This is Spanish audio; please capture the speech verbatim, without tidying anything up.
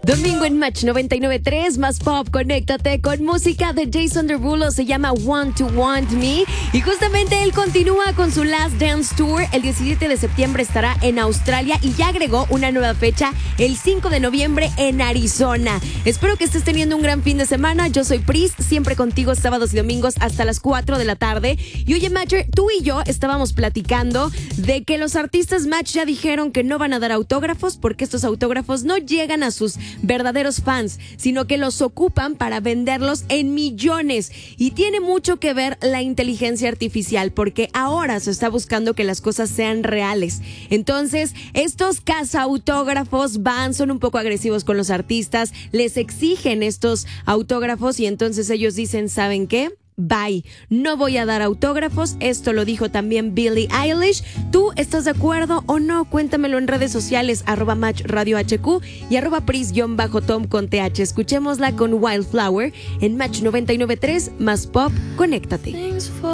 Domingo en Match noventa y nueve punto tres, más pop, conéctate con música de Jason Derulo, se llama Want to Want Me y justamente él continúa con su Last Dance Tour. El diecisiete de septiembre estará en Australia y ya agregó una nueva fecha el cinco de noviembre en Arizona. Espero que estés teniendo un gran fin de semana. Yo soy Pris, siempre contigo sábados y domingos hasta las cuatro de la tarde. Y oye, Matcher, tú y yo estábamos platicando de que los artistas Match ya dijeron que no van a dar autógrafos porque estos autógrafos no llegan a sus verdaderos fans, sino que los ocupan para venderlos en millones. Y tiene mucho que ver la inteligencia artificial, porque ahora se está buscando que las cosas sean reales. Entonces, estos cazautógrafos van, son un poco agresivos con los artistas, les exigen estos autógrafos y entonces ellos dicen, ¿saben qué? Bye, no voy a dar autógrafos. Esto lo dijo también Billie Eilish. ¿Tú estás de acuerdo o no? Cuéntamelo en redes sociales, arroba Match Radio H Q y arroba Pris-Tom con T H. Escuchémosla con Wildflower en Match noventa y nueve punto tres, más pop, conéctate.